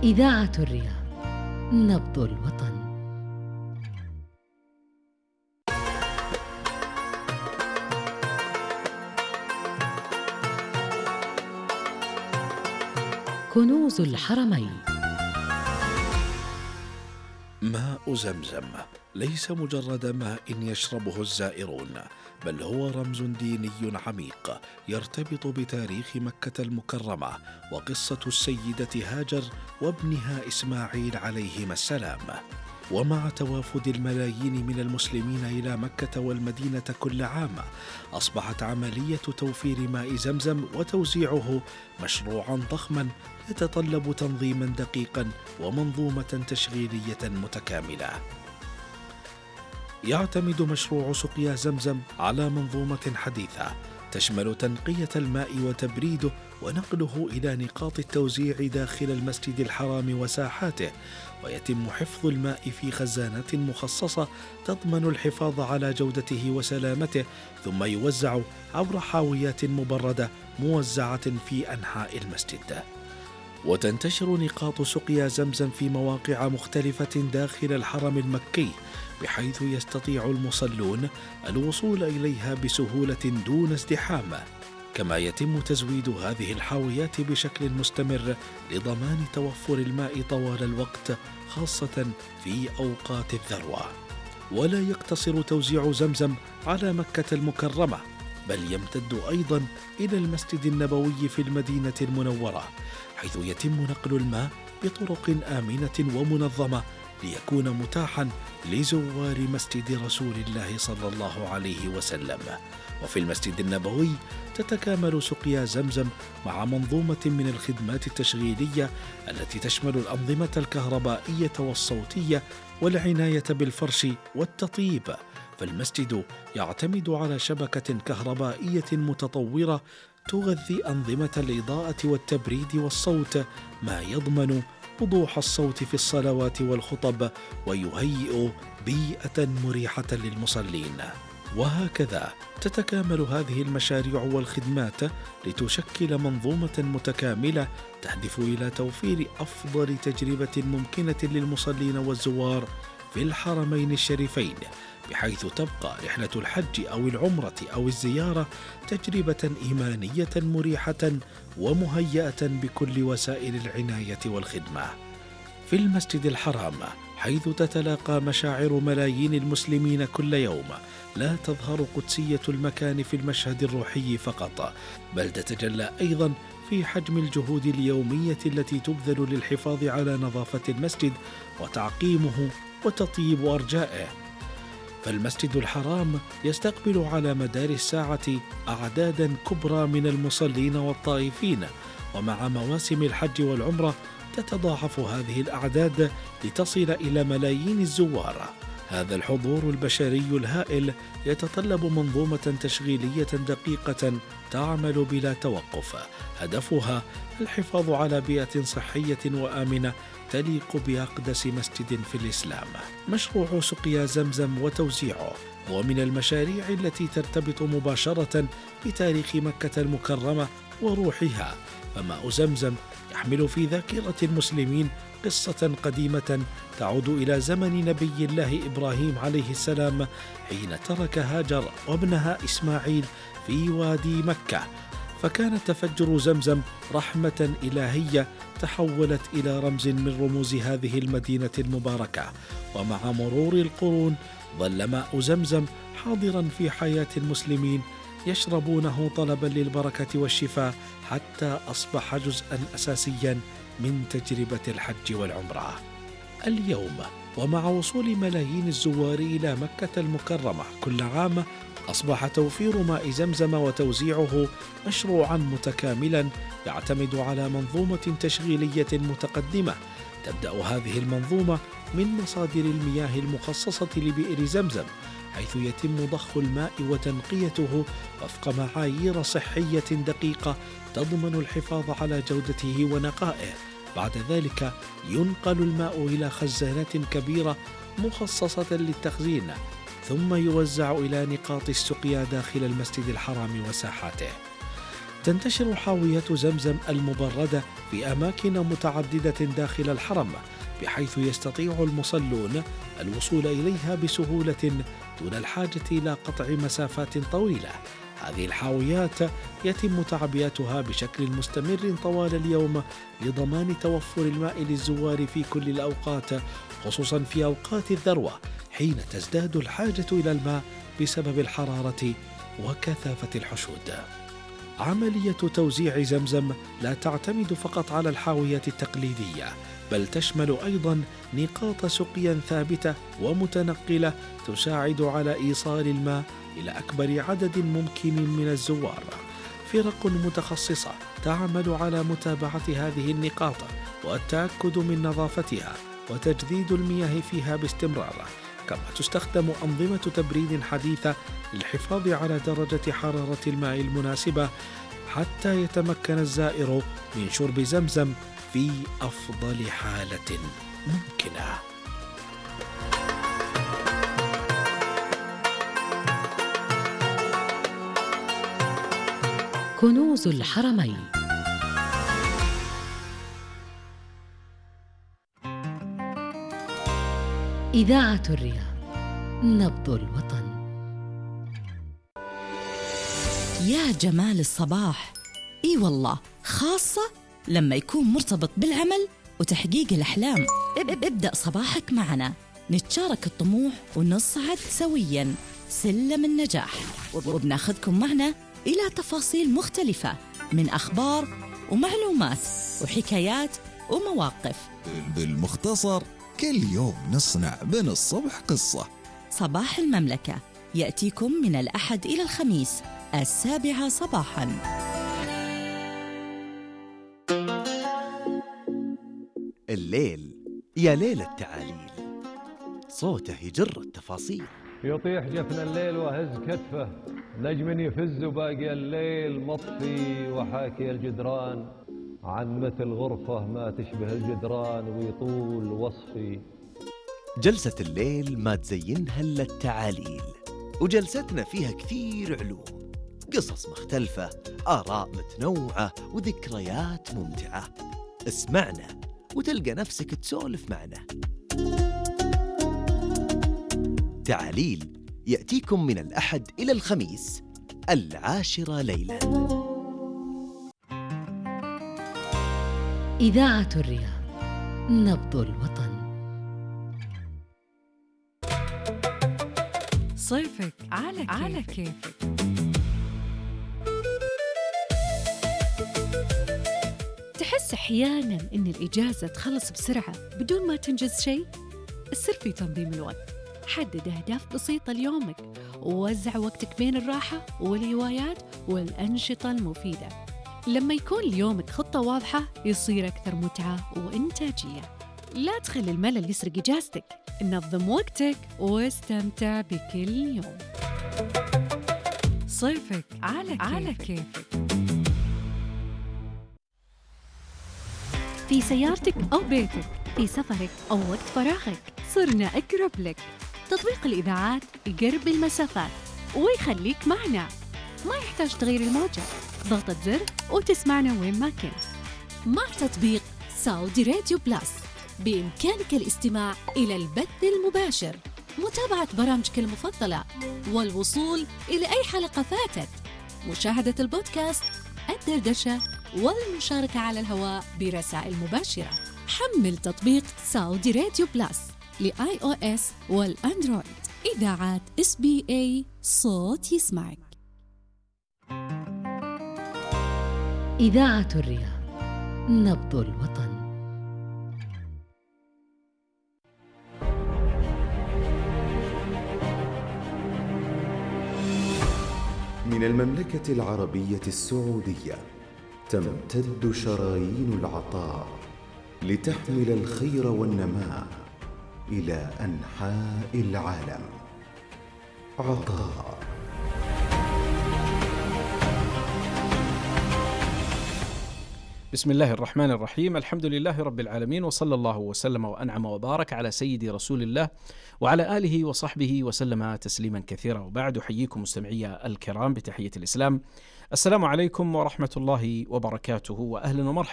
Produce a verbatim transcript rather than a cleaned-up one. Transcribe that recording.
إذاعة الرياض، نبض الوطن. كنوز الحرمين. ماء زمزم ليس مجرد ماء يشربه الزائرون، بل هو رمز ديني عميق يرتبط بتاريخ مكة المكرمة وقصة السيدة هاجر وابنها إسماعيل عليهما السلام. ومع توافد الملايين من المسلمين إلى مكة والمدينة كل عام، أصبحت عملية توفير ماء زمزم وتوزيعه مشروعا ضخما يتطلب تنظيما دقيقا ومنظومة تشغيلية متكاملة. يعتمد مشروع سقيا زمزم على منظومة حديثة تشمل تنقية الماء وتبريده ونقله إلى نقاط التوزيع داخل المسجد الحرام وساحاته، ويتم حفظ الماء في خزانات مخصصة تضمن الحفاظ على جودته وسلامته، ثم يوزع عبر حاويات مبردة موزعة في أنحاء المسجد. وتنتشر نقاط سقيا زمزم في مواقع مختلفة داخل الحرم المكي، بحيث يستطيع المصلون الوصول إليها بسهولة دون ازدحام. كما يتم تزويد هذه الحاويات بشكل مستمر لضمان توفر الماء طوال الوقت، خاصة في أوقات الذروة. ولا يقتصر توزيع زمزم على مكة المكرمة، بل يمتد أيضا إلى المسجد النبوي في المدينة المنورة، حيث يتم نقل الماء بطرق آمنة ومنظمة ليكون متاحا لزوار مسجد رسول الله صلى الله عليه وسلم. وفي المسجد النبوي تتكامل سقيا زمزم مع منظومة من الخدمات التشغيلية التي تشمل الأنظمة الكهربائية والصوتية والعناية بالفرش والتطيب. فالمسجد يعتمد على شبكة كهربائية متطورة تغذي أنظمة الإضاءة والتبريد والصوت، ما يضمن وضوح الصوت في الصلوات والخطب ويهيئ بيئة مريحة للمصلين. وهكذا تتكامل هذه المشاريع والخدمات لتشكل منظومة متكاملة تهدف إلى توفير أفضل تجربة ممكنة للمصلين والزوار في الحرمين الشريفين، بحيث تبقى رحلة الحج أو العمرة أو الزيارة تجربة إيمانية مريحة ومهيئة بكل وسائل العناية والخدمة. في المسجد الحرام، حيث تتلاقى مشاعر ملايين المسلمين كل يوم، لا تظهر قدسية المكان في المشهد الروحي فقط، بل تتجلى أيضا في حجم الجهود اليومية التي تبذل للحفاظ على نظافة المسجد وتعقيمه وتطيب أرجائه. فالمسجد الحرام يستقبل على مدار الساعة أعدادا كبرى من المصلين والطائفين، ومع مواسم الحج والعمرة تتضاعف هذه الأعداد لتصل إلى ملايين الزوار. هذا الحضور البشري الهائل يتطلب منظومة تشغيلية دقيقة تعمل بلا توقف، هدفها الحفاظ على بيئة صحية وآمنة تليق بأقدس مسجد في الإسلام. مشروع سقيا زمزم وتوزيعه هو من المشاريع التي ترتبط مباشرة بتاريخ مكة المكرمة وروحها، فماء زمزم يحمل في ذاكرة المسلمين قصة قديمة تعود إلى زمن نبي الله إبراهيم عليه السلام، حين ترك هاجر وابنها إسماعيل في وادي مكة، فكان تفجر زمزم رحمة إلهية تحولت إلى رمز من رموز هذه المدينة المباركة. ومع مرور القرون ظل ماء زمزم حاضرا في حياة المسلمين، يشربونه طلبا للبركة والشفاء، حتى أصبح جزءا أساسيا من تجربة الحج والعمرة. اليوم ومع وصول ملايين الزوار إلى مكة المكرمة كل عام، أصبح توفير ماء زمزم وتوزيعه مشروعا متكاملا يعتمد على منظومة تشغيلية متقدمة. تبدأ هذه المنظومة من مصادر المياه المخصصة لبئر زمزم، حيث يتم ضخ الماء وتنقيته وفق معايير صحية دقيقة تضمن الحفاظ على جودته ونقائه. بعد ذلك ينقل الماء إلى خزانات كبيرة مخصصة للتخزين، ثم يوزع إلى نقاط السقيا داخل المسجد الحرام وساحاته. تنتشر حاويات زمزم المبردة في أماكن متعددة داخل الحرم، بحيث يستطيع المصلون الوصول إليها بسهولة دون الحاجة إلى قطع مسافات طويلة. هذه الحاويات يتم تعبئتها بشكل مستمر طوال اليوم لضمان توفر الماء للزوار في كل الأوقات، خصوصا في أوقات الذروة حين تزداد الحاجة إلى الماء بسبب الحرارة وكثافة الحشود. عملية توزيع زمزم لا تعتمد فقط على الحاويات التقليدية، بل تشمل أيضا نقاط سقيا ثابتة ومتنقلة تساعد على إيصال الماء إلى أكبر عدد ممكن من الزوار. فرق متخصصة تعمل على متابعة هذه النقاط والتأكد من نظافتها وتجديد المياه فيها باستمرار، كما تستخدم أنظمة تبريد حديثة للحفاظ على درجة حرارة الماء المناسبة حتى يتمكن الزائر من شرب زمزم في أفضل حالة ممكنة. كنوز الحرمين. إذاعة الرياض، نبض الوطن. يا جمال الصباح، إي والله، خاصة لما يكون مرتبط بالعمل وتحقيق الأحلام. ابدأ صباحك معنا، نتشارك الطموح ونصعد سوياً سلم النجاح، وبناخذكم معنا إلى تفاصيل مختلفة من أخبار ومعلومات وحكايات ومواقف. بالمختصر كل يوم نصنع من الصبح قصة. صباح المملكة يأتيكم من الأحد إلى الخميس السابعة صباحاً. الليل يا ليل التعاليل، صوته يجر التفاصيل. يطيح جفن الليل وهز كتفه، نجم يفز وباقي الليل مطفي، وحاكي الجدران عن مثل غرفة ما تشبه الجدران ويطول وصفي. جلسة الليل ما تزينها إلا التعاليل، وجلستنا فيها كثير علوم، قصص مختلفة، آراء متنوعة وذكريات ممتعة. اسمعنا وتلقى نفسك تسولف معنا. تعاليل يأتيكم من الأحد إلى الخميس العاشرة ليلاً. إذاعة الرياض، نبض الوطن. صيفك على, على كيفك. تحس أحياناً إن الإجازة تخلص بسرعة بدون ما تنجز شيء؟ السر في تنظيم الوقت. حدد أهداف بسيطة ليومك، ووزع وقتك بين الراحة والهوايات والأنشطة المفيدة. لما يكون ليومك خطة واضحة يصير أكثر متعة وإنتاجية. لا تخلي الملل يسرق إجازتك، نظم وقتك واستمتع بكل يوم. صيفك على, على كيفك. في سيارتك أو بيتك، في سفرك أو وقت فراغك، صرنا أقرب لك. تطبيق الإذاعات يقرب المسافات ويخليك معنا، ما يحتاج تغيير الموجة، ضغطة زر وتسمعنا وين ما كنت. مع تطبيق سعودي راديو بلاس بإمكانك الاستماع إلى البث المباشر، متابعة برامجك المفضلة، والوصول إلى أي حلقة فاتت، مشاهدة البودكاست، الدردشة، والمشاركة على الهواء برسائل مباشرة. حمل تطبيق سعودي راديو بلاس لآي أو إس والأندرويد. إذاعات إس بي إي، صوت يسمعك. إذاعة الرياض، نبض الوطن. من المملكة العربية السعودية تمتد شرايين العطاء لتحمل الخير والنماء إلى أنحاء العالم. عطاء. بسم الله الرحمن الرحيم. الحمد لله رب العالمين، وصلى الله وسلم وأنعم وبارك على سيدي رسول الله وعلى آله وصحبه وسلم تسليما كثيرا. وبعد، أحييكم مستمعي الكرام بتحية الإسلام. السلام عليكم ورحمة الله وبركاته، وأهلا ومرحبا